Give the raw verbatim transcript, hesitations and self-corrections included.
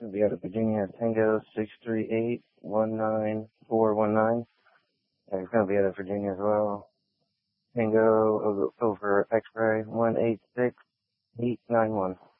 Gonna be out of Virginia, Tango six three eight one nine four one nine. And it's gonna be out of Virginia as well. Tango over, over X-ray one eight six eight nine one.